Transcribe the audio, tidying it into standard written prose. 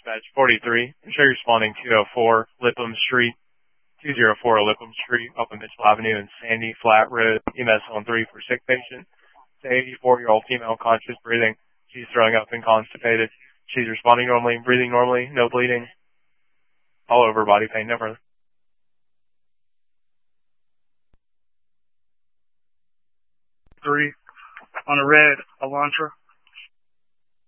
dispatch 43. Show you're responding 204 Lipham Street, 204 Lipham Street, up on Mitchell Avenue and Sandy Flat Road. EMS on 3 for sick patient. It's an 84-year-old female, conscious breathing. She's throwing up and constipated. She's responding normally, breathing normally, no bleeding. All over body pain, no further. 3 on a red Elantra.